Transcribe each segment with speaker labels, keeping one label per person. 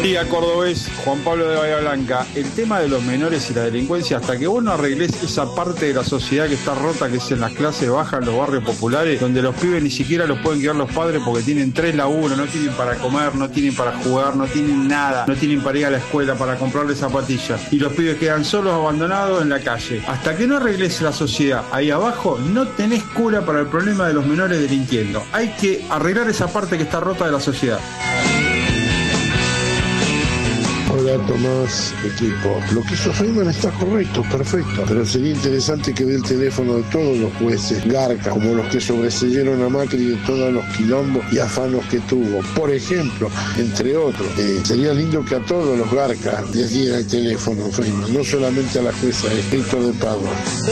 Speaker 1: Día cordobés, Juan Pablo de Bahía Blanca. El tema de los menores y la delincuencia, hasta que vos no arregles esa parte de la sociedad que está rota, que es en las clases bajas, en los barrios populares, donde los pibes ni siquiera los pueden criar los padres porque tienen 3 laburos, no tienen para comer, no tienen para jugar, no tienen nada, no tienen para ir a la escuela, para comprarle zapatillas, y los pibes quedan solos, abandonados en la calle. Hasta que no arregles la sociedad ahí abajo, no tenés cura para el problema de los menores delinquiendo. Hay que arreglar esa parte que está rota de la sociedad.
Speaker 2: Hola Tomás, equipo. Lo que hizo Feynman está correcto, perfecto. Pero sería interesante que dé el teléfono de todos los jueces, garcas, como los que sobreseyeron a Macri de todos los quilombos y afanos que tuvo. Por ejemplo, entre otros, sería lindo que a todos los garcas les diera el teléfono Feynman, no solamente a la jueza Héctor de Padua.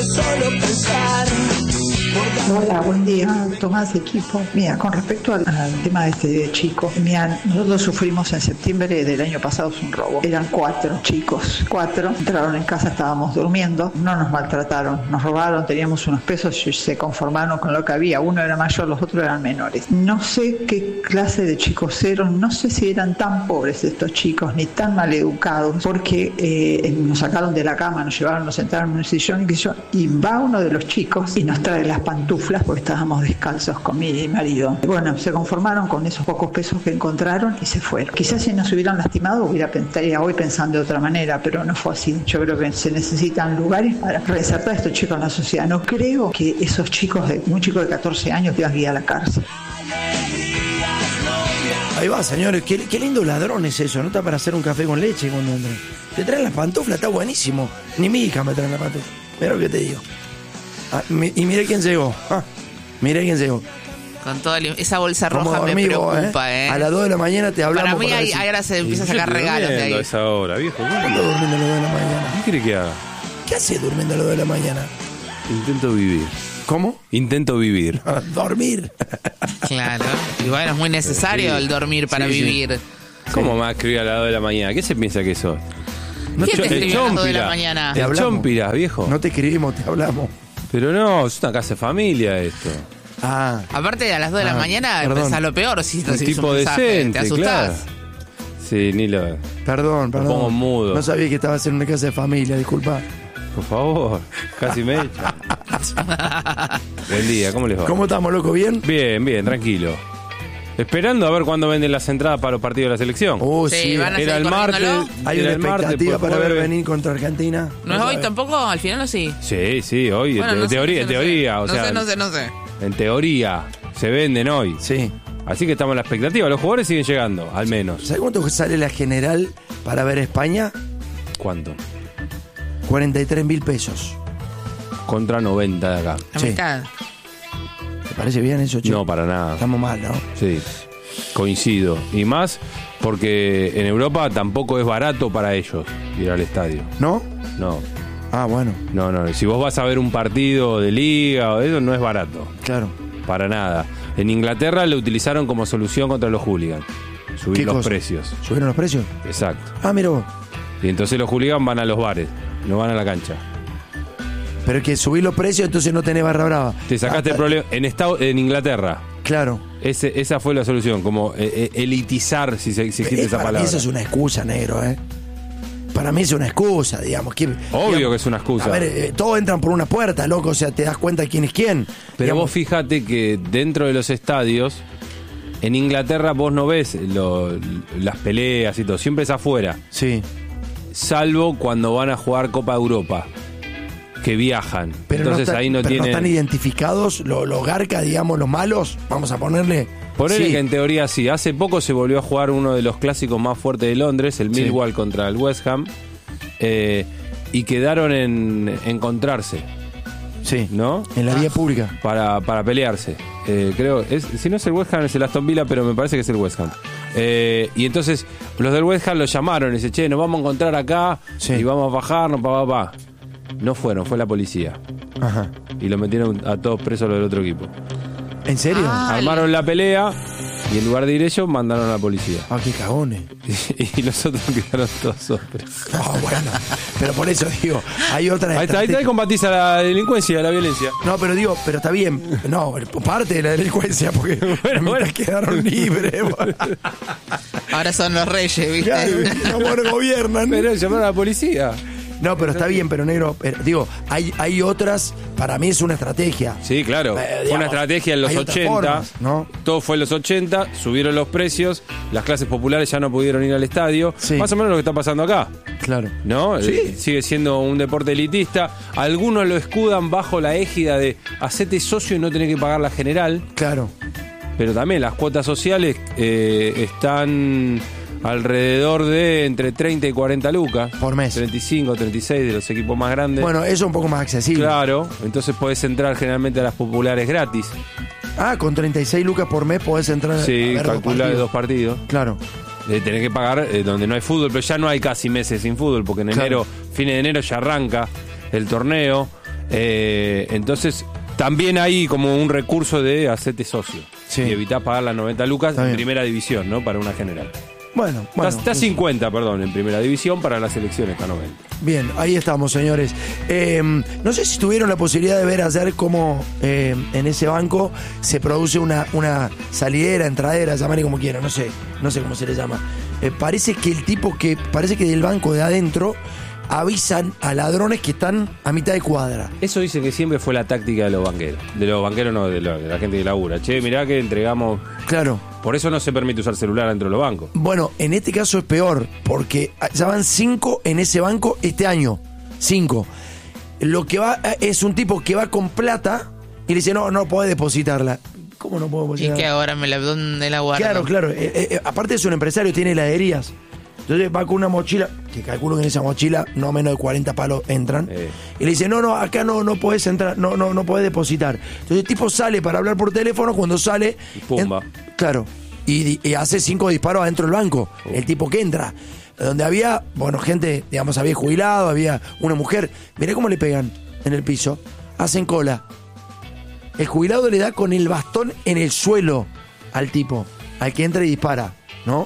Speaker 3: Hola, buen día, Tomás, equipo. Mira, con respecto al tema de este chico, mira, nosotros sufrimos en septiembre del año pasado un robo. Eran 4 chicos, 4, entraron en casa, estábamos durmiendo, no nos maltrataron, nos robaron, teníamos unos pesos y se conformaron con lo que había. Uno era mayor, los otros eran menores. No sé qué clase de chicos eran, no sé si eran tan pobres estos chicos, ni tan mal educados, porque nos sacaron de la cama, nos llevaron, nos sentaron en un sillón y va uno de los chicos y nos trae las pantuflas porque estábamos descalzos con mi marido. Bueno, se conformaron con esos pocos pesos que encontraron y se fueron. Quizás si nos hubieran lastimado estaría hoy pensando de otra manera, pero no fue así. Yo creo que se necesitan lugares para reinsertar a estos chicos en la sociedad. No creo que esos chicos, un chico de 14 años tengan que ir a la cárcel.
Speaker 4: Ahí va, señores, qué lindo ladrón es eso, no está para hacer un café con leche cuando entra. Te traen las pantuflas, está buenísimo. Ni mi hija me trae las pantuflas. Mira lo que te digo. Y mire quién llegó. Mire quién llegó.
Speaker 5: Con toda esa bolsa roja me preocupa,
Speaker 4: A las 2 de la mañana te hablamos.
Speaker 5: Para mí ahora se empieza a sacar regalos de ahí.
Speaker 6: A esa hora, viejo.
Speaker 4: ¿Cómo ando durmiendo a las 2 de la mañana?
Speaker 6: ¿Qué quiere que haga?
Speaker 4: ¿Qué hace durmiendo a las 2 de la mañana?
Speaker 6: Intento vivir.
Speaker 4: ¿Cómo?
Speaker 6: Intento vivir.
Speaker 4: Dormir.
Speaker 5: Claro. Y bueno, es muy necesario el dormir para vivir.
Speaker 6: ¿Cómo me va a escribir a las 2 de la mañana? ¿Qué se piensa que sos?
Speaker 5: ¿Quién te escribió a las 2 de la mañana?
Speaker 6: El chompiras, viejo.
Speaker 4: No te escribimos, te hablamos.
Speaker 6: Pero no, es una casa de familia esto.
Speaker 5: Aparte, a las 2 de la mañana pensás lo peor. Si
Speaker 6: un tipo decente, te asustás. Claro. Sí, ni lo...
Speaker 4: Perdón.
Speaker 6: Me pongo mudo.
Speaker 4: No sabía que estabas en una casa de familia, disculpa.
Speaker 6: Por favor, casi me echa. Buen día, ¿cómo les va?
Speaker 4: ¿Cómo estamos, loco? ¿Bien?
Speaker 6: Bien, tranquilo. Esperando a ver cuándo venden las entradas para los partidos de la selección.
Speaker 5: Sí, van a
Speaker 6: era el martes.
Speaker 4: Hay una expectativa para ver venir contra Argentina.
Speaker 5: ¿No es hoy tampoco? ¿Al final o sí?
Speaker 6: Sí, hoy.
Speaker 5: Bueno,
Speaker 6: teoría.
Speaker 5: No sé.
Speaker 6: En teoría, se venden hoy.
Speaker 4: Sí.
Speaker 6: Así que estamos en la expectativa. Los jugadores siguen llegando, al menos.
Speaker 4: ¿Sabes cuánto sale la general para ver España?
Speaker 6: ¿Cuánto?
Speaker 4: 43.000 pesos.
Speaker 6: Contra 90 de acá.
Speaker 5: ¿La mitad?
Speaker 4: ¿Te parece bien eso, chico?
Speaker 6: No, para nada.
Speaker 4: Estamos mal, ¿no?
Speaker 6: Sí, coincido. Y más porque en Europa tampoco es barato para ellos ir al estadio.
Speaker 4: ¿No?
Speaker 6: No.
Speaker 4: Bueno.
Speaker 6: No. Si vos vas a ver un partido de liga o eso, no es barato.
Speaker 4: Claro.
Speaker 6: Para nada. En Inglaterra lo utilizaron como solución contra los hooligans. Subir los precios.
Speaker 4: ¿Subieron los precios?
Speaker 6: Exacto.
Speaker 4: Mira vos.
Speaker 6: Y entonces los hooligans van a los bares, no van a la cancha.
Speaker 4: Pero es que subir los precios, entonces no tenés barra brava.
Speaker 6: Te sacaste el problema en Inglaterra.
Speaker 4: Claro.
Speaker 6: Esa fue la solución, como elitizar, si existe esa palabra.
Speaker 4: Eso es una excusa, negro, Para mí es una excusa, digamos.
Speaker 6: Obvio que es una excusa.
Speaker 4: A ver, todos entran por una puerta, loco, o sea, te das cuenta de quién es quién.
Speaker 6: Pero digamos, vos fíjate que dentro de los estadios, en Inglaterra vos no ves las peleas y todo, siempre es afuera.
Speaker 4: Sí.
Speaker 6: Salvo cuando van a jugar Copa Europa, que viajan.
Speaker 4: Pero
Speaker 6: entonces ahí no tienen...
Speaker 4: ¿No están identificados los garcas, digamos, los malos? Vamos a ponerle...
Speaker 6: Ponele que en teoría sí. Hace poco se volvió a jugar uno de los clásicos más fuertes de Londres, el Millwall contra el West Ham, y quedaron en encontrarse.
Speaker 4: Sí,
Speaker 6: ¿no?
Speaker 4: En la vía pública.
Speaker 6: Para pelearse. Creo, si no es el West Ham, es el Aston Villa, pero me parece que es el West Ham. Y entonces los del West Ham lo llamaron y dice, che, nos vamos a encontrar acá y vamos a bajarnos, pa. No fueron, fue la policía.
Speaker 4: Ajá.
Speaker 6: Y lo metieron a todos presos los del otro equipo.
Speaker 4: ¿En serio?
Speaker 6: Armaron la pelea y en lugar de ir ellos, mandaron a la policía.
Speaker 4: Qué cagones.
Speaker 6: Y los otros quedaron todos presos.
Speaker 4: Bueno, pero por eso digo, hay otra
Speaker 6: Ahí está, combatís a la delincuencia y a la violencia.
Speaker 4: No, pero digo, pero está bien. No, parte de la delincuencia, porque bueno, quedaron libres.
Speaker 5: Ahora son los reyes, ¿viste?
Speaker 4: Claro, ahora gobiernan.
Speaker 6: Pero llamaron a la policía.
Speaker 4: No, pero está bien, pero negro, digo, hay otras, para mí es una estrategia.
Speaker 6: Sí, claro. Fue
Speaker 4: digamos,
Speaker 6: una estrategia en los
Speaker 4: hay otras
Speaker 6: 80,
Speaker 4: formas, ¿no?
Speaker 6: Todo fue en los 80, subieron los precios, las clases populares ya no pudieron ir al estadio.
Speaker 4: Sí.
Speaker 6: Más o menos lo que está pasando acá.
Speaker 4: Claro.
Speaker 6: ¿No?
Speaker 4: Sí.
Speaker 6: Sigue siendo un deporte elitista. Algunos lo escudan bajo la égida de hacete socio y no tener que pagar la general.
Speaker 4: Claro.
Speaker 6: Pero también las cuotas sociales están alrededor de entre 30 y 40 lucas.
Speaker 4: Por mes.
Speaker 6: 35, 36 de los equipos más grandes.
Speaker 4: Bueno, eso es un poco más accesible.
Speaker 6: Claro, entonces podés entrar generalmente a las populares gratis.
Speaker 4: Ah, con 36 lucas por mes podés entrar
Speaker 6: Sí,
Speaker 4: a ver
Speaker 6: calcular dos partidos.
Speaker 4: Claro.
Speaker 6: Tenés que pagar donde no hay fútbol, pero ya no hay casi meses sin fútbol, porque en enero, fines de enero ya arranca el torneo. Entonces, también hay como un recurso de hacerte socio.
Speaker 4: Sí.
Speaker 6: Y evitar pagar las 90 lucas
Speaker 4: Está
Speaker 6: en
Speaker 4: bien.
Speaker 6: primera división, ¿no? Para una general.
Speaker 4: Bueno.
Speaker 6: Está 50, perdón, en primera división, para la selección está 90.
Speaker 4: Bien, ahí estamos, señores. No sé si tuvieron la posibilidad de ver ayer cómo en ese banco se produce una salidera, entradera, llamarle como quieran, no sé cómo se le llama. Parece que del banco de adentro avisan a ladrones que están a mitad de cuadra.
Speaker 6: Eso dice que siempre fue la táctica de los banqueros. De los banqueros no, de la gente que labura. Che, mirá que entregamos...
Speaker 4: Claro.
Speaker 6: Por eso no se permite usar celular dentro de los bancos.
Speaker 4: Bueno, en este caso es peor, porque ya van 5 en ese banco este año. 5. Lo que va es un tipo que va con plata y le dice, no puede depositarla. ¿Cómo no puedo
Speaker 5: ¿Y
Speaker 4: depositarla?
Speaker 5: que ahora dónde la guardo?
Speaker 4: Claro. Aparte es un empresario, tiene heladerías. Entonces va con una mochila, que calculo que en esa mochila no menos de 40 palos entran. Y le dice, no, acá no podés entrar, no podés depositar. Entonces el tipo sale para hablar por teléfono, cuando sale...
Speaker 6: Y pumba.
Speaker 4: Claro. Y hace 5 disparos adentro del banco. El tipo que entra. Donde había, gente, digamos, había jubilado, había una mujer. Mirá cómo le pegan en el piso. Hacen cola. El jubilado le da con el bastón en el suelo al tipo, al que entra y dispara, ¿no?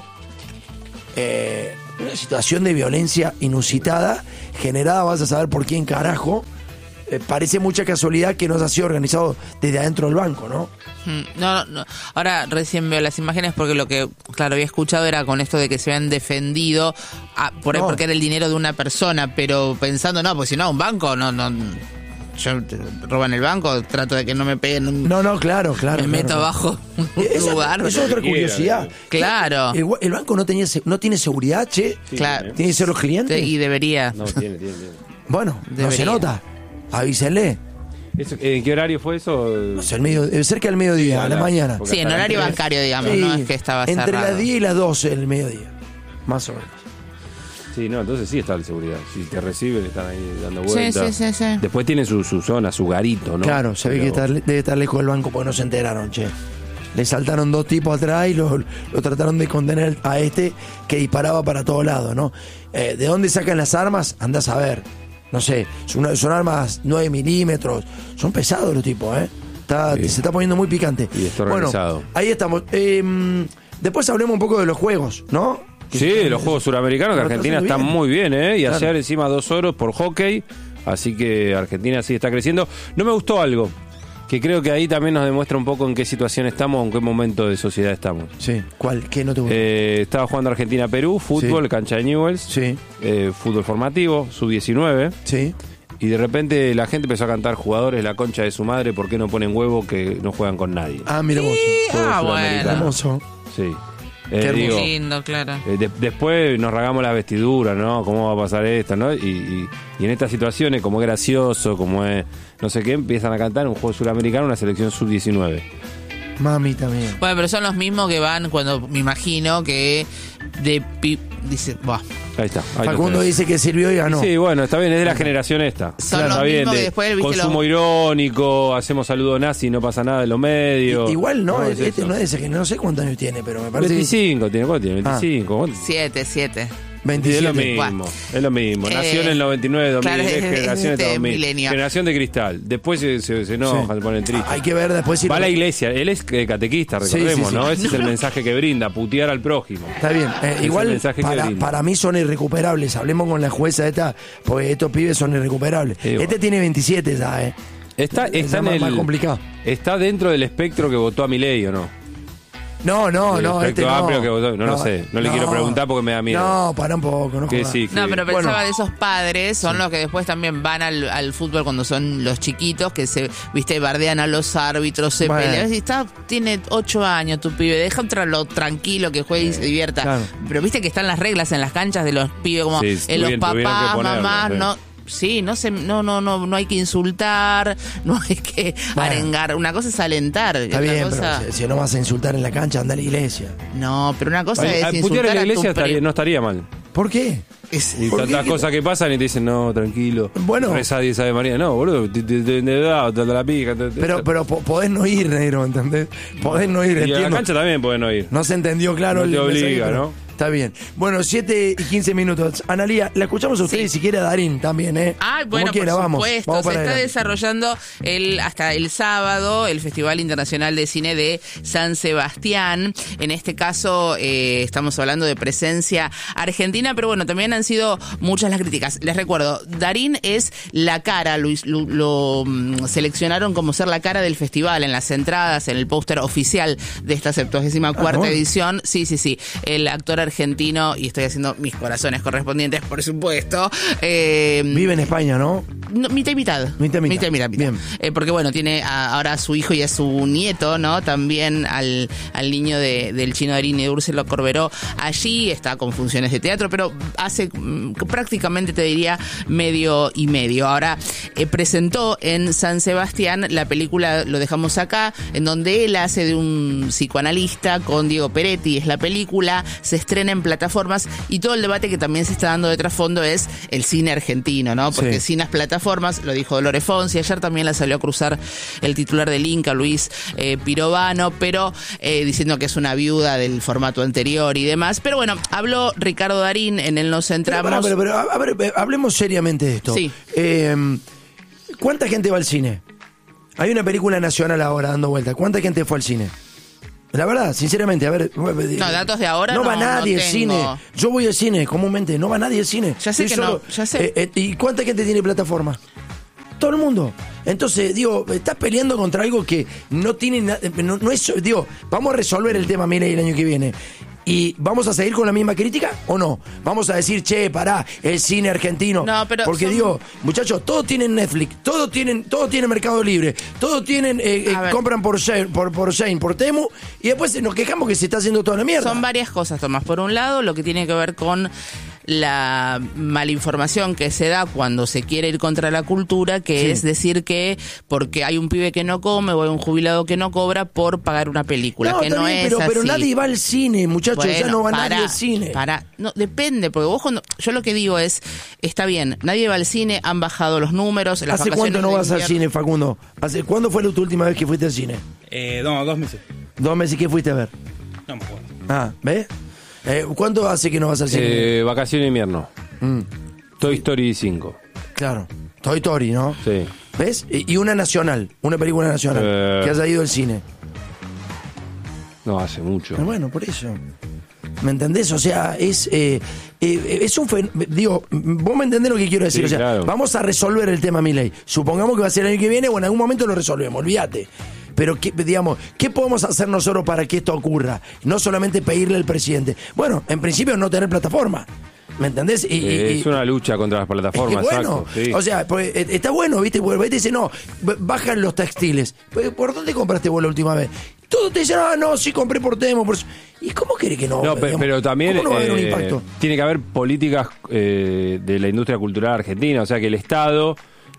Speaker 4: Una situación de violencia inusitada, generada, vas a saber por quién carajo. Parece mucha casualidad que no haya sido organizado desde adentro del banco, ¿no?
Speaker 5: No. Ahora recién veo las imágenes porque lo que, claro, había escuchado era con esto de que se habían defendido porque era el dinero de una persona, pero pensando, porque si no, un banco, no. Yo roban el banco, trato de que no me peguen.
Speaker 4: No, claro.
Speaker 5: Me meto abajo un lugar.
Speaker 4: Eso es otra curiosidad.
Speaker 5: Claro.
Speaker 4: El banco no tiene seguridad, che.
Speaker 6: Sí,
Speaker 5: Claro.
Speaker 4: ¿Tiene cero clientes?
Speaker 5: Y debería.
Speaker 6: No, tiene.
Speaker 4: Bueno, no
Speaker 5: Debería.
Speaker 4: se nota. Avísenle.
Speaker 6: ¿En qué horario fue eso?
Speaker 4: No sé, cerca del mediodía, a la mañana.
Speaker 6: porque
Speaker 5: Sí, en
Speaker 6: hasta
Speaker 5: horario
Speaker 6: las 3.
Speaker 5: bancario, digamos,
Speaker 4: Sí,
Speaker 5: no es que estaba
Speaker 4: entre
Speaker 5: cerrado.
Speaker 4: las 10 y las 12 del mediodía. Más o menos.
Speaker 6: Sí, no, entonces sí está la seguridad. Si te reciben, están ahí dando vueltas.
Speaker 5: Sí.
Speaker 6: Después tienen su zona, su garito, ¿no?
Speaker 4: Claro, se ve que debe estar lejos del banco porque no se enteraron, che. Le saltaron 2 tipos atrás y lo trataron de contener a este que disparaba para todos lados, ¿no? ¿De dónde sacan las armas? Andás a ver. No sé, son armas 9 milímetros. Son pesados los tipos, ¿eh?
Speaker 6: Sí.
Speaker 4: Se está poniendo muy picante.
Speaker 6: Y está organizado.
Speaker 4: Bueno, ahí estamos. Después hablemos un poco de los juegos, ¿no?
Speaker 6: Sí, los Juegos Suramericanos de Argentina están muy bien, ¿eh? Y
Speaker 4: Claro.
Speaker 6: ayer encima 2 oros por hockey. Así que Argentina sí está creciendo. No me gustó algo, que creo que ahí también nos demuestra un poco en qué situación estamos, en qué momento de sociedad estamos.
Speaker 4: Sí. ¿Cuál? ¿Qué no te gustó?
Speaker 6: Estaba jugando Argentina-Perú, fútbol,
Speaker 4: Sí.
Speaker 6: cancha de Newell's,
Speaker 4: Sí.
Speaker 6: fútbol formativo, sub-19.
Speaker 4: Sí.
Speaker 6: Y de repente la gente empezó a cantar jugadores la concha de su madre, ¿por qué no ponen huevo que no juegan con nadie?
Speaker 4: Ah, mira vos.
Speaker 6: Juegos
Speaker 5: bueno.
Speaker 6: sudamericanos.
Speaker 4: Hermoso.
Speaker 6: Sí.
Speaker 4: Qué hermoso.
Speaker 5: Lindo, claro.
Speaker 6: Después nos rasgamos la vestidura, ¿no? ¿Cómo va a pasar esto, no? Y en estas situaciones, como es gracioso, como es no sé qué, empiezan a cantar un juego suramericano, una selección sub-19.
Speaker 4: Mamita mía.
Speaker 5: Bueno, pero son los mismos que van cuando, me imagino, que dice, buah.
Speaker 6: Ahí está. Ahí lo
Speaker 4: Facundo
Speaker 6: tenés.
Speaker 4: dice que sirvió y ganó.
Speaker 6: Sí, bueno, está bien, es de la generación esta.
Speaker 5: Son
Speaker 6: Está
Speaker 5: los
Speaker 6: bien,
Speaker 5: mismos
Speaker 6: de
Speaker 5: que después, viste,
Speaker 6: consumo irónico, hacemos saludo nazi, no pasa nada en los medios.
Speaker 4: Igual no,
Speaker 6: es
Speaker 4: este
Speaker 6: eso.
Speaker 4: no es ese que no sé cuántos años tiene, pero me parece
Speaker 6: 25 tiene, ¿cuánto tiene? 25. ¿cuánto?
Speaker 5: 7.
Speaker 6: Sí, es
Speaker 4: 27.
Speaker 6: lo mismo, es lo mismo. Nació en el 99, 2000,
Speaker 5: claro,
Speaker 6: es
Speaker 5: es
Speaker 6: generación
Speaker 5: este
Speaker 6: de 2000.
Speaker 5: milenio.
Speaker 6: Generación de cristal. Después se enoja, se ponen tristes.
Speaker 4: Hay que ver después si
Speaker 6: Va a la iglesia, él es catequista,
Speaker 4: Sí,
Speaker 6: recordemos,
Speaker 4: sí, sí.
Speaker 6: ¿no? Ese es el mensaje que brinda, putear al prójimo.
Speaker 4: Está bien,
Speaker 6: Es
Speaker 4: igual
Speaker 6: el mensaje que brinda.
Speaker 4: para mí son irrecuperables. Hablemos con la jueza esta, porque estos pibes son irrecuperables.
Speaker 6: Sí, bueno.
Speaker 4: Tiene 27 ya,
Speaker 6: Está
Speaker 4: Es
Speaker 6: en
Speaker 4: más
Speaker 6: el
Speaker 4: complicado.
Speaker 6: está dentro del espectro que votó a Milei, ¿o no?
Speaker 4: No,
Speaker 6: espectro
Speaker 4: no.
Speaker 6: amplio que vos, no lo sé. No le quiero preguntar porque me da miedo.
Speaker 4: No, para un poco, no
Speaker 6: que
Speaker 4: jodas.
Speaker 6: sí,
Speaker 5: No, pero pensaba
Speaker 4: Bueno.
Speaker 5: de esos padres, son los que después también van al fútbol cuando son los chiquitos, que viste, bardean a los árbitros, se
Speaker 4: Bueno.
Speaker 5: pelean. Y tiene 8 años tu pibe, deja lo tranquilo que juegue y se divierta.
Speaker 4: Claro.
Speaker 5: Pero viste que están las reglas en las canchas de los pibes, como
Speaker 6: Sí,
Speaker 5: los
Speaker 6: tuvieron que
Speaker 5: papás,
Speaker 6: ponerlo,
Speaker 5: mamás,
Speaker 6: sí.
Speaker 5: no. Sí, no hay que insultar, no hay que
Speaker 4: Bueno.
Speaker 5: arengar. Una cosa es alentar.
Speaker 4: Está
Speaker 5: otra
Speaker 4: bien,
Speaker 5: cosa...
Speaker 4: pero si no vas a insultar en la cancha, anda a la iglesia.
Speaker 5: No, pero una cosa
Speaker 6: Ay,
Speaker 5: es
Speaker 6: putear
Speaker 5: insultar
Speaker 6: en la
Speaker 5: a tu
Speaker 6: iglesia no estaría mal.
Speaker 4: ¿Por qué?
Speaker 6: Y
Speaker 4: ¿Por
Speaker 6: tantas
Speaker 4: qué?
Speaker 6: cosas que pasan y te dicen, no, tranquilo.
Speaker 4: Bueno.
Speaker 6: Reza 10 Ave María. No, boludo, te la pija.
Speaker 4: Pero podés no ir, negro, ¿entendés? Podés no ir,
Speaker 6: Y a la
Speaker 4: entiendo.
Speaker 6: cancha también pueden no ir.
Speaker 4: No se entendió claro
Speaker 6: No te
Speaker 4: mensaje,
Speaker 6: obliga,
Speaker 4: pero
Speaker 6: ¿no?
Speaker 4: Está bien. Bueno, 7:15. Analía, la escuchamos a usted y si quiere a Darín también, ¿eh?
Speaker 5: Ah,
Speaker 4: Como
Speaker 5: bueno,
Speaker 4: quiera,
Speaker 5: por
Speaker 4: vamos.
Speaker 5: supuesto.
Speaker 4: Vamos
Speaker 5: Se
Speaker 4: para
Speaker 5: está
Speaker 4: adelante.
Speaker 5: desarrollando hasta el sábado el Festival Internacional de Cine de San Sebastián. En este caso estamos hablando de presencia argentina, pero bueno, también han sido muchas las críticas. Les recuerdo, Darín es la cara, lo seleccionaron como ser la cara del festival en las entradas, en el póster oficial de esta 74ª
Speaker 4: bueno.
Speaker 5: edición. Sí. El actor argentino, y estoy haciendo mis corazones correspondientes, por supuesto.
Speaker 4: Vive en España, ¿no?
Speaker 5: No, mitad y mitad.
Speaker 4: Mitad y mitad. Bien.
Speaker 5: Porque bueno, tiene ahora a su hijo y a su nieto, ¿no? También al niño del Chino Darín y de Úrsula Corberó. Allí está con funciones de teatro, pero hace prácticamente, te diría, medio y medio. Ahora presentó en San Sebastián la película Lo dejamos acá, en donde él hace de un psicoanalista con Diego Peretti. Es la película, se estrena en plataformas y todo el debate que también se está dando de trasfondo es el cine argentino, ¿no? Porque
Speaker 4: Sí.
Speaker 5: sin las plataformas, lo dijo Dolores Fonsi, ayer también la salió a cruzar el titular del Inca, Luis Pirovano, pero diciendo que es una viuda del formato anterior y demás. Pero bueno, habló Ricardo Darín, en él nos centramos.
Speaker 4: Pero, a ver, hablemos seriamente de esto.
Speaker 5: Sí.
Speaker 4: ¿Cuánta gente va al cine? Hay una película nacional ahora dando vuelta. ¿Cuánta gente fue al cine? La verdad, sinceramente, a ver.
Speaker 5: No, datos de ahora
Speaker 4: no va
Speaker 5: no
Speaker 4: nadie al
Speaker 5: tengo.
Speaker 4: cine. Yo voy al cine comúnmente, no va nadie al cine.
Speaker 5: Ya sé
Speaker 4: Estoy
Speaker 5: que no,
Speaker 4: solo.
Speaker 5: ya sé.
Speaker 4: ¿Y cuánta gente tiene plataforma? Todo el mundo. Entonces, digo, estás peleando contra algo que no tiene nada. No es. Digo, vamos a resolver el tema Milei el año que viene. ¿Y vamos a seguir con la misma crítica o no? Vamos a decir, che, pará, el cine argentino.
Speaker 5: No, pero
Speaker 4: porque digo, muchachos, todos tienen Netflix, todos tienen Mercado Libre, todos tienen, compran por Shane, por Temu, y después nos quejamos que se está haciendo toda la mierda.
Speaker 5: Son varias cosas, Tomás. Por un lado, lo que tiene que ver con la malinformación que se da cuando se quiere ir contra la cultura, que
Speaker 4: Sí.
Speaker 5: es decir que porque hay un pibe que no come o hay un jubilado que no cobra por pagar una película, que
Speaker 4: está
Speaker 5: no
Speaker 4: bien,
Speaker 5: es
Speaker 4: pero
Speaker 5: así.
Speaker 4: nadie va al cine, muchachos, ya
Speaker 5: Bueno,
Speaker 4: no va
Speaker 5: pará,
Speaker 4: nadie al cine.
Speaker 5: No, depende, porque vos yo lo que digo es, está bien, nadie va al cine, han bajado los números. Las
Speaker 4: ¿Hace cuánto
Speaker 5: vacaciones
Speaker 4: no
Speaker 5: de
Speaker 4: vas al
Speaker 5: invierno-
Speaker 4: cine, Facundo? ¿Cuándo fue tu última vez que fuiste al cine?
Speaker 7: No, 2 meses.
Speaker 4: 2 meses que fuiste a ver.
Speaker 7: No me acuerdo.
Speaker 4: Ah, ¿ves? ¿Cuánto hace que no vas al cine?
Speaker 6: Vacaciones de invierno. Toy Story 5.
Speaker 4: Claro. Toy Story, ¿no?
Speaker 6: Sí.
Speaker 4: ¿Ves? Y una nacional, una película nacional, que haya ido al cine.
Speaker 6: No, hace mucho.
Speaker 4: Bueno, por eso. ¿Me entendés? O sea, es un digo, vos me entendés lo que quiero decir.
Speaker 6: Sí,
Speaker 4: O sea,
Speaker 6: claro.
Speaker 4: vamos a resolver el tema Milei. Supongamos que va a ser el año que viene o en algún momento lo resolvemos, olvídate. Pero, digamos, ¿qué podemos hacer nosotros para que esto ocurra? No solamente pedirle al presidente. Bueno, en principio no tener plataforma. ¿Me entendés?
Speaker 6: Es una lucha contra las plataformas,
Speaker 4: es bueno,
Speaker 6: exacto. Sí.
Speaker 4: o sea, pues, está bueno, ¿viste? Porque te dice, no, bajan los textiles. ¿Por dónde compraste vos la última vez? Todos te dicen, no, sí compré por Temo. ¿Y cómo querés que no?
Speaker 6: No,
Speaker 4: digamos?
Speaker 6: pero también
Speaker 4: ¿Cómo no va a haber un impacto?
Speaker 6: tiene que haber políticas de la industria cultural argentina, o sea que el Estado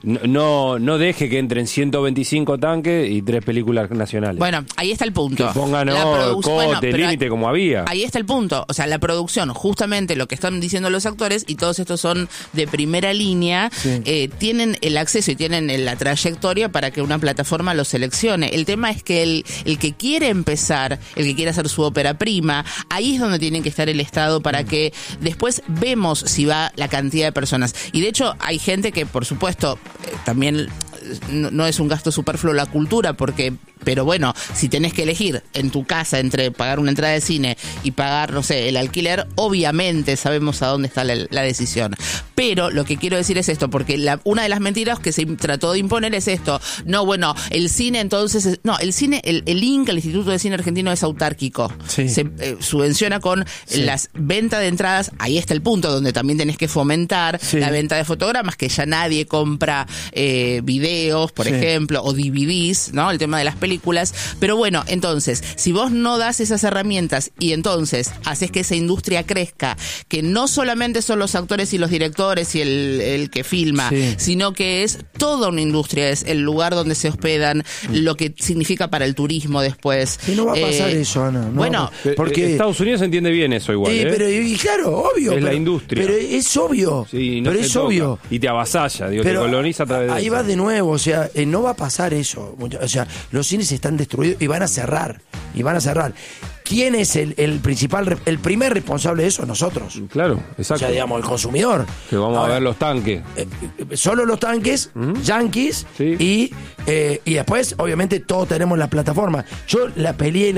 Speaker 6: no deje que entren 125 tanques y 3 películas nacionales.
Speaker 5: Bueno, ahí está el punto.
Speaker 6: Que pongan cote,
Speaker 5: pero
Speaker 6: límite como había.
Speaker 5: Ahí está el punto. O sea, la producción, justamente lo que están diciendo los actores, y todos estos son de primera línea,
Speaker 4: Sí.
Speaker 5: tienen el acceso y tienen la trayectoria para que una plataforma los seleccione. El tema es que el que quiere empezar, el que quiere hacer su ópera prima, ahí es donde tiene que estar el Estado para que después vemos si va la cantidad de personas. Y de hecho, hay gente que, por supuesto, también no es un gasto superfluo la cultura, porque pero bueno, si tenés que elegir en tu casa entre pagar una entrada de cine y pagar, no sé, el alquiler, obviamente sabemos a dónde está la decisión. Pero lo que quiero decir es esto, porque una de las mentiras que se trató de imponer es esto. No, bueno, el cine entonces... el cine, el INCA, el Instituto de Cine Argentino, es autárquico. Sí. Se subvenciona con las ventas de entradas. Ahí está el punto donde también tenés que fomentar la venta de fotogramas, que ya nadie compra videos, por ejemplo, o DVDs, ¿no? El tema de las películas. Pero bueno, entonces, si vos no das esas herramientas y entonces haces que esa industria crezca, que no solamente son los actores y los directores y el que filma, sino que es toda una industria, es el lugar donde se hospedan, lo que significa para el turismo después.
Speaker 4: Y no va a pasar eso, Ana. No,
Speaker 5: bueno,
Speaker 6: porque Estados Unidos entiende bien eso igual.
Speaker 4: Pero claro, obvio.
Speaker 6: Es la industria.
Speaker 4: Pero es obvio.
Speaker 6: Sí, no,
Speaker 4: pero es obvio.
Speaker 6: Y te avasalla, te coloniza a través de
Speaker 4: ahí
Speaker 6: eso.
Speaker 4: vas de nuevo, o sea, no va a pasar eso. O sea, los cines están destruidos y van a cerrar. ¿Quién es el principal, el primer responsable de eso? Nosotros.
Speaker 6: Claro, exacto.
Speaker 4: O sea, digamos, el consumidor.
Speaker 6: Que vamos a ver los tanques.
Speaker 4: Solo los tanques, yankees, y después, obviamente, todos tenemos la plataforma. Yo la peleé,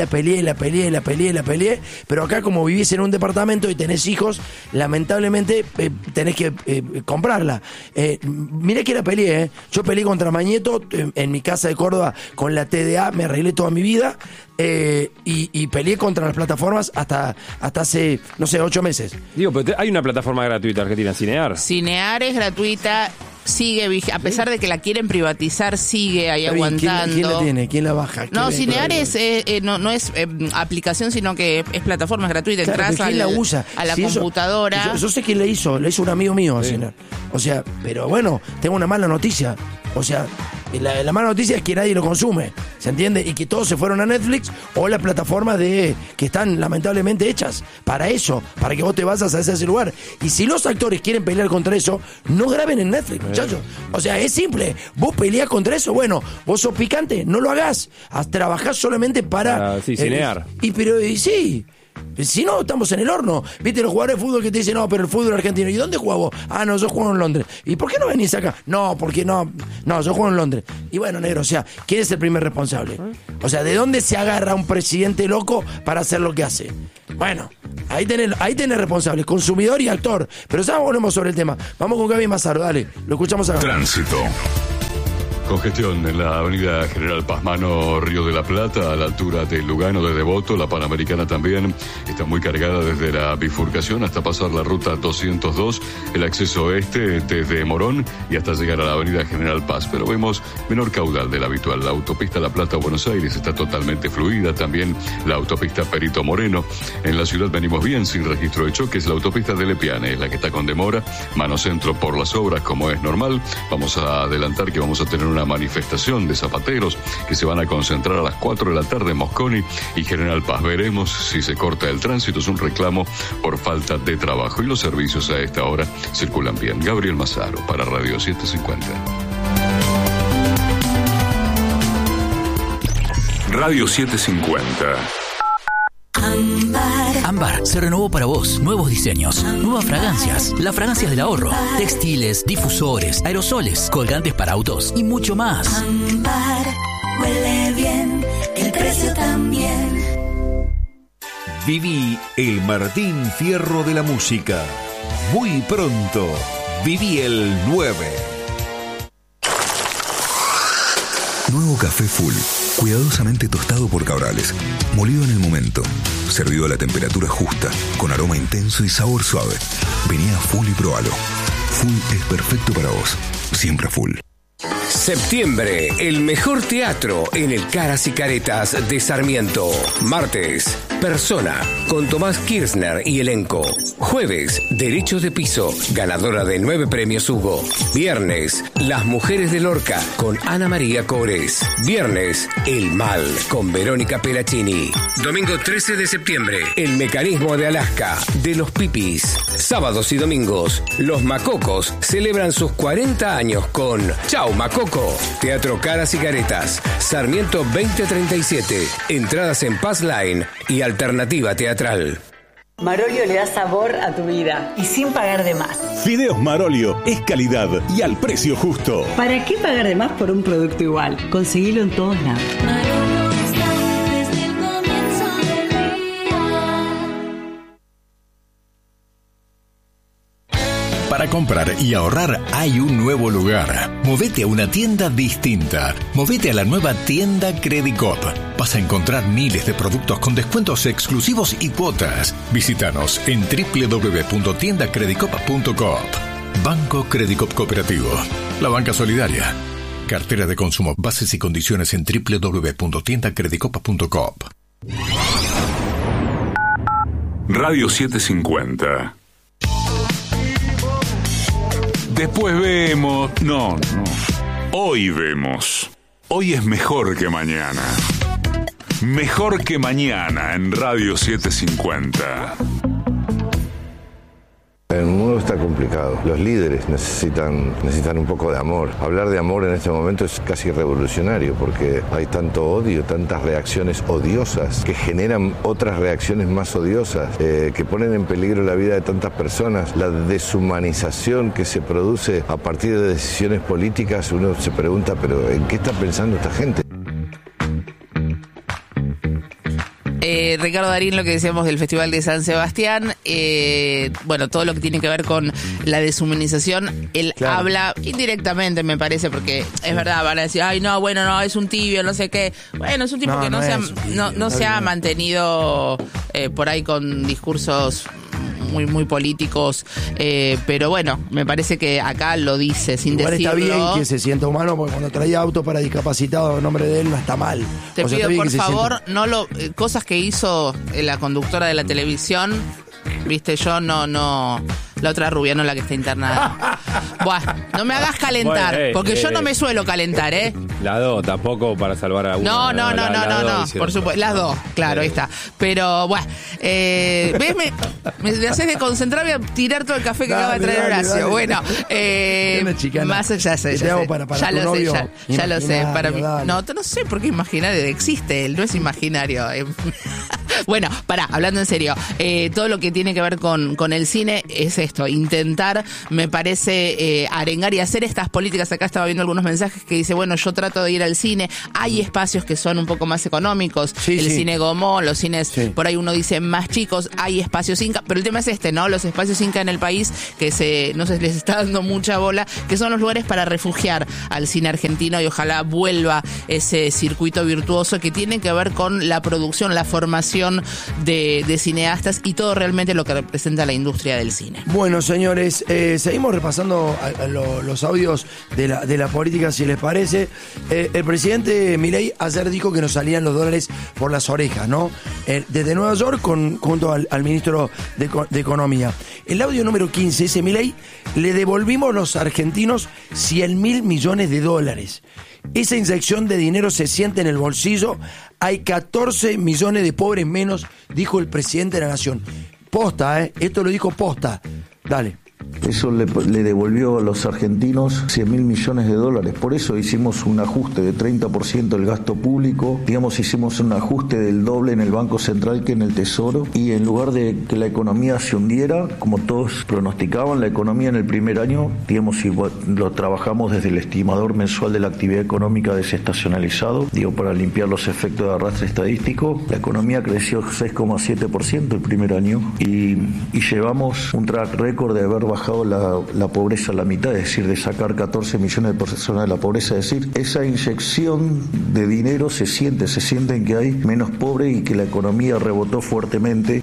Speaker 4: pero acá, como vivís en un departamento y tenés hijos, lamentablemente tenés que comprarla. Mirá que la peleé, Yo peleé contra Magneto en mi casa de Córdoba con la TDA, me arreglé toda mi vida. Y peleé contra las plataformas hasta hace, no sé, 8 meses.
Speaker 6: Digo, pero hay una plataforma gratuita argentina, Cinear.
Speaker 5: Cinear es gratuita, sigue, a pesar de que la quieren privatizar, sigue ahí aguantando.
Speaker 4: ¿Quién la tiene? ¿Quién la baja?
Speaker 5: No, Cinear no es aplicación, sino que es plataforma, es gratuita.
Speaker 4: Claro,
Speaker 5: entras
Speaker 4: ¿quién la usa?
Speaker 5: a la computadora.
Speaker 4: Yo sé quién la hizo un amigo mío, Cinear. O sea, pero bueno, tengo una mala noticia. O sea, la mala noticia es que nadie lo consume, ¿se entiende? Y que todos se fueron a Netflix o las plataformas que están lamentablemente hechas para eso, para que vos te vayas a ese lugar. Y si los actores quieren pelear contra eso, no graben en Netflix, muchachos. O sea, es simple. Vos peleás contra eso, bueno, vos sos picante, no lo hagas. Trabajás solamente para...
Speaker 6: cinear.
Speaker 4: Sí. Si no, estamos en el horno. ¿Viste los jugadores de fútbol que te dicen, no, pero el fútbol argentino? ¿Y dónde jugás vos? Ah, no, yo juego en Londres. ¿Y por qué no venís acá? No, porque no, yo juego en Londres. Y bueno, negro, o sea, ¿quién es el primer responsable? O sea, ¿de dónde se agarra un presidente loco para hacer lo que hace? Bueno, ahí tenés responsable, consumidor y actor. Pero ya volvemos sobre el tema. Vamos con Gaby Mazaro, dale, lo escuchamos acá.
Speaker 8: Tránsito. Congestión en la avenida General Pazmano, Río de la Plata, a la altura de Lugano, de Devoto. La Panamericana también está muy cargada desde la bifurcación hasta pasar la ruta 202, el acceso oeste desde Morón y hasta llegar a la avenida General Paz. Pero vemos menor caudal del habitual. La autopista La Plata-Buenos Aires está totalmente fluida, también la autopista Perito Moreno. En la ciudad venimos bien, sin registro de choques. La autopista de Lepiane es la que está con demora, mano centro por las obras, como es normal. Vamos a adelantar que vamos a tener una manifestación de zapateros que se van a concentrar a las 4 de la tarde en Mosconi y General Paz. Veremos si se corta el tránsito. Es un reclamo por falta de trabajo y los servicios a esta hora circulan bien. Gabriel Mazaro para Radio 750. Radio 750.
Speaker 9: Ámbar se renovó para vos. Nuevos diseños, nuevas fragancias, las fragancias del ahorro, textiles, difusores, aerosoles, colgantes para autos y mucho más.
Speaker 10: Ámbar huele bien, el precio también.
Speaker 11: Viví el Martín Fierro de la música. Muy pronto, viví el 9.
Speaker 12: Nuevo café Full, cuidadosamente tostado por Cabrales, molido en el momento, servido a la temperatura justa, con aroma intenso y sabor suave. Vení a Full y probalo. Full es perfecto para vos, siempre Full.
Speaker 13: Septiembre, el mejor teatro en el Caras y Caretas de Sarmiento. Martes, Persona, con Tomás Kirchner y elenco. Jueves, Derechos de Piso, ganadora de 9 premios Hugo. Viernes, Las Mujeres de Lorca, con Ana María Cores. Viernes, El Mal, con Verónica Pelacini. Domingo 13 de septiembre, El Mecanismo de Alaska, de los Pipis. Sábados y domingos, Los Macocos celebran sus 40 años con Chau Macoco. Teatro Caras y Caretas, Sarmiento 2037. Entradas en Pass Line y Alternativa Teatral.
Speaker 14: Marolio le da sabor a tu vida y sin pagar de más.
Speaker 11: Fideos Marolio es calidad y al precio justo.
Speaker 14: ¿Para qué pagar de más por un producto igual? Conseguilo en todos lados. Marolio.
Speaker 15: Para comprar y ahorrar hay un nuevo lugar. Movete a una tienda distinta. Movete a la nueva tienda Credicop. Vas a encontrar miles de productos con descuentos exclusivos y cuotas. Visítanos en www.tiendacredicop.coop. Banco Credicop Cooperativo. La banca solidaria. Cartera de consumo. Bases y condiciones en www.tiendacredicop.coop.
Speaker 16: Radio 750. Después vemos. No. Hoy vemos. Hoy es mejor que mañana. Mejor que mañana en Radio 750.
Speaker 17: El mundo está complicado. Los líderes necesitan un poco de amor. Hablar de amor en este momento es casi revolucionario porque hay tanto odio, tantas reacciones odiosas que generan otras reacciones más odiosas, que ponen en peligro la vida de tantas personas. La deshumanización que se produce a partir de decisiones políticas, uno se pregunta, pero ¿en qué está pensando esta gente?
Speaker 5: Ricardo Darín, lo que decíamos del Festival de San Sebastián, todo lo que tiene que ver con la deshumanización, él habla indirectamente, me parece, porque es verdad, van a decir, es un tibio, no sé qué. Bueno, es un tipo que no se ha mantenido por ahí con discursos muy, muy políticos, pero bueno, me parece que acá lo dice sin
Speaker 4: igual
Speaker 5: decirlo.
Speaker 4: Está bien que se sienta humano, porque cuando traía autos para discapacitados en nombre de él no está mal.
Speaker 5: Te pido, por favor, cosas que hizo la conductora de la televisión, viste, yo no la otra rubia, no la que está internada. Buah, no me hagas calentar, porque yo no me suelo calentar, ¿eh?
Speaker 6: La dos, tampoco para salvar a una.
Speaker 5: No, por supuesto, las dos, claro, ahí está. Pero, bueno, ¿ves? Me haces de concentrar, voy a tirar todo el café que acaba de traer Horacio. Dale. Bueno, más allá, ya lo sé, para mí. No sé por qué imaginario existe, él no es imaginario. Bueno, hablando en serio, todo lo que tiene que ver con el cine es esto, intentar, me parece, arengar y hacer estas políticas. Acá estaba viendo algunos mensajes que dice, bueno, yo trato de ir al cine, hay espacios que son un poco más económicos, cine Gomón, los cines, por ahí uno dice más chicos, hay espacios Inca, pero el tema es ¿no? Los espacios Inca en el país, que no se les está dando mucha bola, que son los lugares para refugiar al cine argentino, y ojalá vuelva ese circuito virtuoso que tiene que ver con la producción, la formación de cineastas y todo realmente lo que representa la industria del cine.
Speaker 4: Bueno, señores, seguimos repasando los audios de la política, si les parece. El presidente Milei ayer dijo que nos salían los dólares por las orejas, ¿no? Desde Nueva York junto al ministro de Economía. El audio número 15 dice: Milei, le devolvimos los argentinos 100.000 millones de dólares. Esa inyección de dinero se siente en el bolsillo. Hay 14 millones de pobres menos, dijo el presidente de la Nación. Posta, esto lo dijo posta. Dale.
Speaker 18: Eso le devolvió a los argentinos 100.000 millones de dólares. Por eso hicimos un ajuste de 30% del gasto público. Hicimos un ajuste del doble en el Banco Central que en el Tesoro. Y en lugar de que la economía se hundiera, como todos pronosticaban, la economía en el primer año, igual, lo trabajamos desde el estimador mensual de la actividad económica desestacionalizado, para limpiar los efectos de arrastre estadístico. La economía creció 6,7% el primer año y llevamos un track record de haber bajado la pobreza a la mitad, es decir, de sacar 14 millones de personas de la pobreza. Es decir, esa inyección de dinero se siente en que hay menos pobres y que la economía rebotó fuertemente.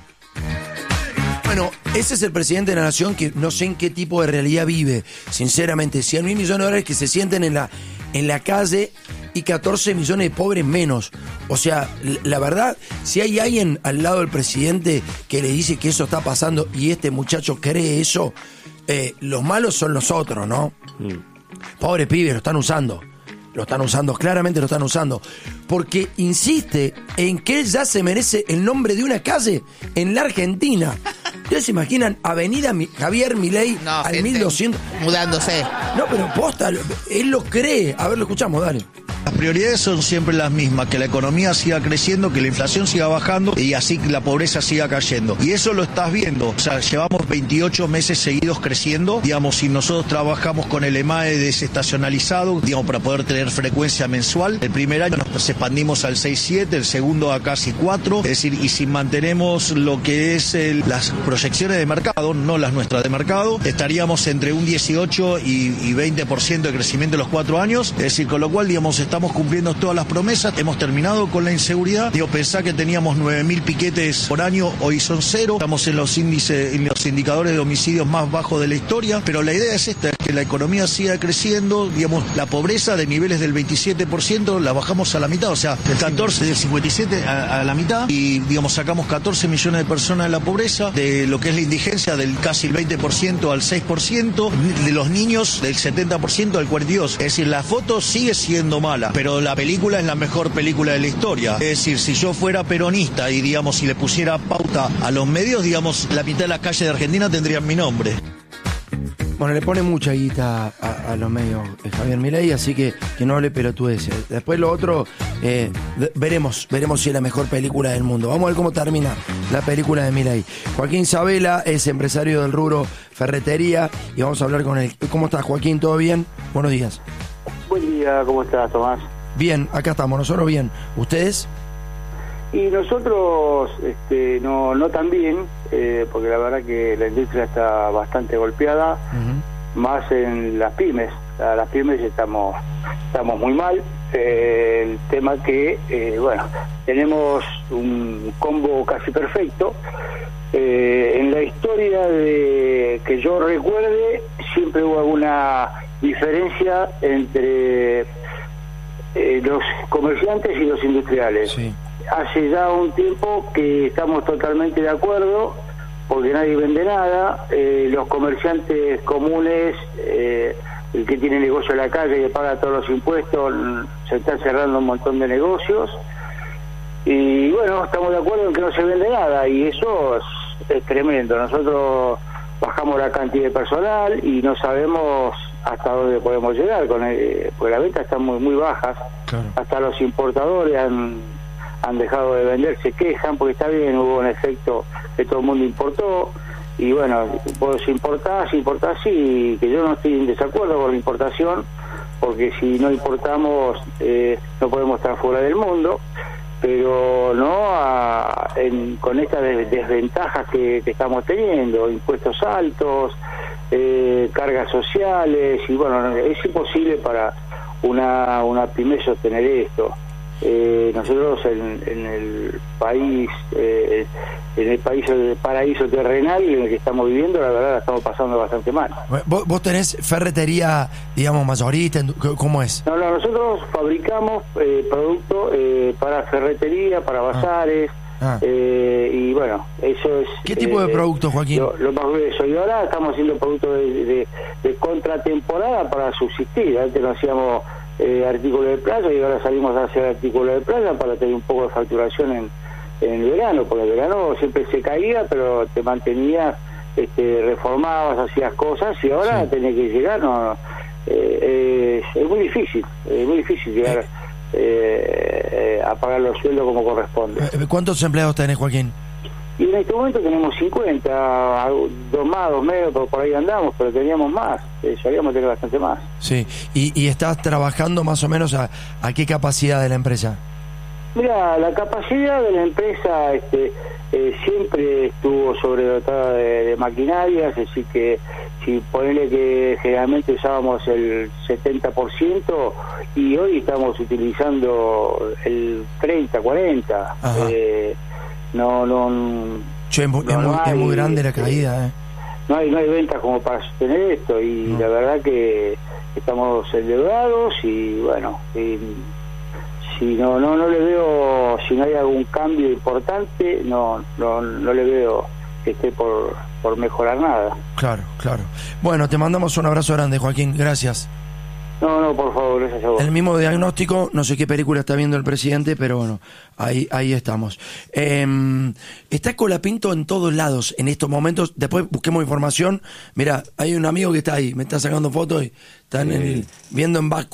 Speaker 4: Bueno, ese es el presidente de la Nación, que no sé en qué tipo de realidad vive, sinceramente. 100.000 millones de dólares que se sienten en la calle y 14 millones de pobres menos. O sea, la verdad, si hay alguien al lado del presidente que le dice que eso está pasando y este muchacho cree eso, los malos son los otros, ¿no? Pobres pibes, lo están usando, claramente lo están usando, porque insiste en que él ya se merece el nombre de una calle en la Argentina. ¿Ustedes se imaginan Avenida Javier Milei al 1200?
Speaker 5: Mudándose.
Speaker 4: No, pero posta, él lo cree. A ver, lo escuchamos, dale.
Speaker 19: Las
Speaker 18: prioridades son siempre las mismas, que la economía siga creciendo, que la inflación siga bajando y así la pobreza siga cayendo. Y eso lo estás viendo, o sea, llevamos 28 meses seguidos creciendo, digamos, si nosotros trabajamos con el EMAE desestacionalizado, digamos, para poder tener frecuencia mensual, el primer año nos expandimos al 6,7, el segundo a casi 4, es decir, y si mantenemos lo que es las proyecciones de mercado, no las nuestras de mercado, estaríamos entre un 18 y 20% de crecimiento en los 4 años, es decir, con lo cual, digamos, estamos cumpliendo todas las promesas, hemos terminado con la inseguridad, digo, pensá que teníamos 9.000 piquetes por año, hoy son 0, estamos en los índices, en los indicadores de homicidios más bajos de la historia, pero la idea es esta, es que la economía siga creciendo, digamos, la pobreza de niveles del 27% la bajamos a la mitad, o sea, del 14, del 57 a la mitad, y digamos, sacamos 14 millones de personas de la pobreza, de lo que es la indigencia del casi el 20% al 6%, de los niños del 70% al 42%, es decir, la foto sigue siendo mala, pero la película es la mejor película de la historia, es decir, si yo fuera peronista y digamos, si le pusiera pauta a los medios, digamos, la mitad de las calles de Argentina tendrían mi nombre.
Speaker 4: Bueno, le pone mucha guita a los medios Javier Milei, así que no hable pelotudeces. Después lo otro, veremos si es la mejor película del mundo. Vamos a ver cómo termina la película de Milei. Joaquín Sabela es empresario del rubro ferretería y vamos a hablar con él. ¿Cómo estás, Joaquín? ¿Todo bien? Buenos días.
Speaker 19: Buen día, ¿cómo estás, Tomás?
Speaker 4: Bien, acá estamos, nosotros bien. ¿Ustedes?
Speaker 19: Y nosotros no tan bien, porque la verdad que la industria está bastante golpeada, más en las pymes. Las pymes estamos muy mal. El tema que, tenemos un combo casi perfecto. En la historia de que yo recuerde, siempre hubo alguna diferencia entre los comerciantes y los industriales. Sí. Hace ya un tiempo que estamos totalmente de acuerdo, porque nadie vende nada, los comerciantes comunes, el que tiene negocio en la calle y que paga todos los impuestos, se están cerrando un montón de negocios, y bueno, estamos de acuerdo en que no se vende nada, y eso es tremendo. Nosotros bajamos la cantidad de personal y no sabemos hasta dónde podemos llegar, porque las ventas están muy bajas. Claro. Hasta los importadores han dejado de vender, se quejan porque está bien, hubo un efecto que todo el mundo importó, y bueno, vos importás sí, que yo no estoy en desacuerdo con la importación, porque si no importamos no podemos estar fuera del mundo, pero no con estas desventajas que estamos teniendo, impuestos altos, cargas sociales, y bueno, es imposible para una pyme sostener esto. Nosotros en el país el paraíso terrenal en el que estamos viviendo, la verdad la estamos pasando bastante mal.
Speaker 4: ¿Vos tenés ferretería, digamos, mayorista? ¿Cómo es?
Speaker 19: No, nosotros fabricamos productos para ferretería, para bazares, y bueno, eso es...
Speaker 4: ¿Qué tipo de productos, Joaquín?
Speaker 19: Lo más grueso. Y ahora estamos haciendo productos de contratemporada para subsistir. Antes no hacíamos artículos de playa, y ahora salimos a hacer artículos de playa para tener un poco de facturación en el verano, porque el verano siempre se caía, pero te mantenías, reformabas, hacías cosas, y ahora sí, tenés que llegar, es muy difícil llegar a pagar los sueldos como corresponde.
Speaker 4: ¿Cuántos empleados tenés, Joaquín?
Speaker 19: Y en este momento tenemos 50, dos menos, por ahí andamos, pero teníamos más, solíamos tener bastante más.
Speaker 4: Sí, ¿y estás trabajando más o menos a qué capacidad de la empresa?
Speaker 19: Mira, la capacidad de la empresa siempre estuvo sobredotada de maquinarias, es decir que si ponele que generalmente usábamos el 70% y hoy estamos utilizando el 30, 40%.
Speaker 4: Es muy grande la caída.
Speaker 19: No hay ventas como para sostener esto, y la verdad que estamos endeudados, y bueno, si no le veo, si no hay algún cambio importante, no le veo que esté por mejorar nada.
Speaker 4: Claro. Bueno, te mandamos un abrazo grande, Joaquín, gracias.
Speaker 19: No, por favor, gracias a vos.
Speaker 4: El mismo diagnóstico, no sé qué película está viendo el presidente, pero bueno, ahí estamos. Está Colapinto en todos lados en estos momentos. Después busquemos información. Mira, hay un amigo que está ahí, me está sacando fotos y están viendo en Bakú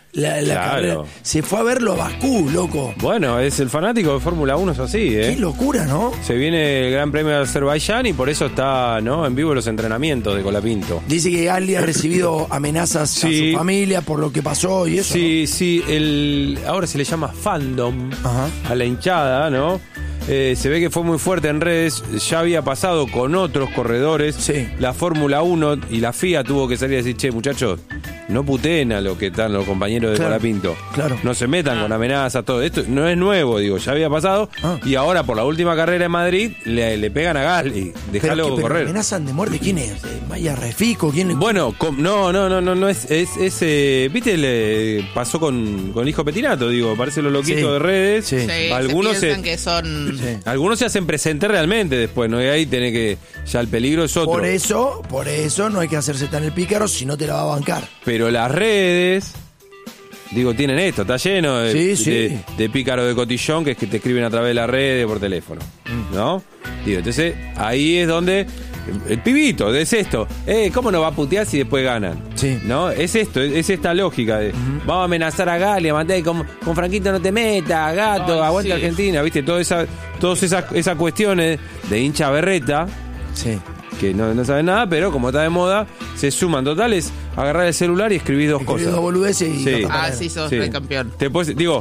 Speaker 4: la
Speaker 6: Claro.
Speaker 4: carrera. Se fue a verlo a Bakú, loco.
Speaker 6: Bueno, es el fanático de Fórmula 1, es así, ¿eh?
Speaker 4: Qué locura, ¿no?
Speaker 6: Se viene el Gran Premio de Azerbaiyán y por eso está, ¿no?, en vivo los entrenamientos de Colapinto.
Speaker 4: Dice que Gasly ha recibido amenazas a su familia por lo que pasó y eso.
Speaker 6: Sí, sí, ahora se le llama fandom a la hinchada, ¿no? Se ve que fue muy fuerte en redes, ya había pasado con otros corredores.
Speaker 4: Sí.
Speaker 6: La Fórmula 1 y la FIA tuvo que salir a decir, che, muchachos, no puteen a lo que están los compañeros de
Speaker 4: Claro,
Speaker 6: Colapinto.
Speaker 4: claro.
Speaker 6: No se metan con amenazas, todo. Esto no es nuevo, digo, ya había pasado. Y ahora, por la última carrera en Madrid, le pegan a Gasly. Déjalo
Speaker 4: pero
Speaker 6: correr.
Speaker 4: amenazan de muerte. ¿Quién es? ¿Maya Refico? ¿Quién le...
Speaker 6: Bueno, no es ¿viste? Le pasó con el hijo Petinato, digo, parece los loquitos
Speaker 4: Sí.
Speaker 6: de redes.
Speaker 4: Sí.
Speaker 5: Sí,
Speaker 6: Algunos
Speaker 5: se piensan que son...
Speaker 6: algunos se hacen presente realmente después, ¿no? Y ahí tenés que, ya el peligro es otro.
Speaker 4: Por eso no hay que hacerse tan el pícaro si no te la va a bancar.
Speaker 6: Pero las redes, digo, tienen esto, está lleno de pícaros de cotillón que es que te escriben a través de las redes por teléfono, ¿no? Digo, entonces ahí es donde el pibito, es esto. ¿Cómo no va a putear si después ganan?
Speaker 4: Sí.
Speaker 6: ¿No? Es esto, es esta lógica de vamos a amenazar a Gasly, a mandar con Franquito no te metas, gato, aguanta Argentina, ¿viste? Todas esas cuestiones de hincha berreta.
Speaker 4: Sí.
Speaker 6: Que no saben nada, pero como está de moda, se suman. Total es agarrar el celular y escribir dos cosas.
Speaker 4: Dos boludeces y...
Speaker 6: Sí.
Speaker 5: Sí, sos el campeón.
Speaker 6: Después, digo,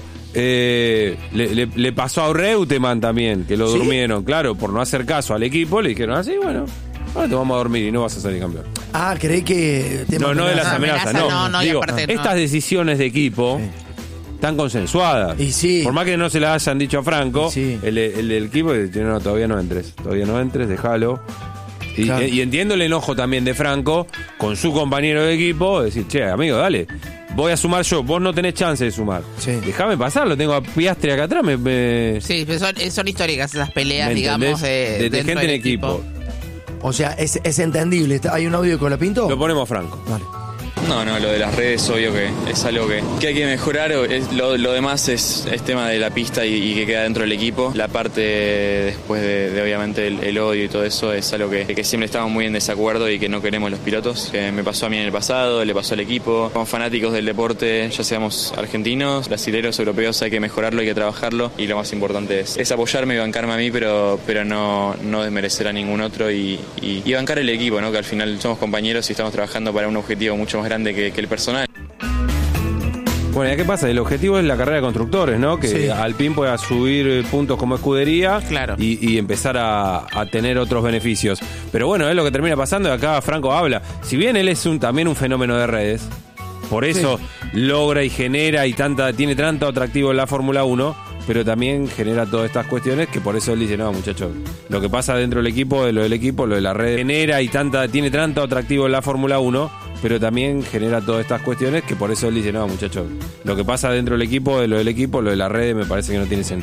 Speaker 6: le pasó a Reutemann también, que lo durmieron, claro, por no hacer caso al equipo, le dijeron así, bueno, ahora te vamos a dormir y no vas a salir campeón.
Speaker 4: ¿Creí que...
Speaker 6: No de las amenazas, no.
Speaker 5: y
Speaker 6: Digo,
Speaker 5: aparte,
Speaker 6: estas decisiones de equipo están consensuadas.
Speaker 4: Y sí.
Speaker 6: Por más que no se las hayan dicho a Franco, el del equipo dice, no, todavía no entres, déjalo. Y entiendo el enojo también de Franco con su compañero de equipo, decir, che, amigo, dale, voy a sumar yo, vos no tenés chance de sumar. Déjame pasarlo, tengo a Piastri acá atrás.
Speaker 5: Sí, pero son históricas esas peleas,
Speaker 6: ¿me
Speaker 5: digamos,
Speaker 6: entendés? de gente en equipo.
Speaker 4: O sea, es entendible. ¿Hay un audio de Colapinto?
Speaker 6: Lo ponemos a Franco.
Speaker 4: Vale.
Speaker 20: No, lo de las redes obvio que es algo que hay que mejorar. Lo demás es tema de la pista y que queda dentro del equipo. La parte después de obviamente el odio y todo eso es algo que siempre estamos muy en desacuerdo y que no queremos los pilotos. Que me pasó a mí en el pasado, le pasó al equipo. Como fanáticos del deporte, ya seamos argentinos, brasileños, europeos, hay que mejorarlo, hay que trabajarlo y lo más importante es apoyarme y bancarme a mí, pero no desmerecer a ningún otro y bancar el equipo, ¿no? Que al final somos compañeros y estamos trabajando para un objetivo mucho más grande que el personal.
Speaker 6: Bueno, ¿ya qué pasa? El objetivo es la carrera de constructores, ¿no? Que Alpine pueda subir puntos como escudería y empezar a tener otros beneficios. Pero bueno, es lo que termina pasando y acá Franco habla. Si bien él es también un fenómeno de redes, por eso logra y genera y tiene tanto atractivo en la Fórmula 1, pero también genera todas estas cuestiones que por eso él dice, no, muchachos, lo que pasa dentro del equipo, lo de la red, genera y tiene tanto atractivo en la Fórmula 1, pero también genera todas estas cuestiones que por eso él dice, no, muchachos, lo que pasa dentro del equipo, lo de la red, me parece que no tiene sentido.